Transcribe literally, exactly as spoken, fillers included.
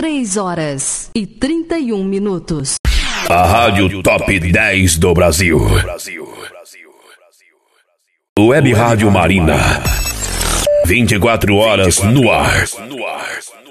três horas e trinta e um minutos. A Rádio Top dez do Brasil. Web Rádio Marina. vinte e quatro horas no ar.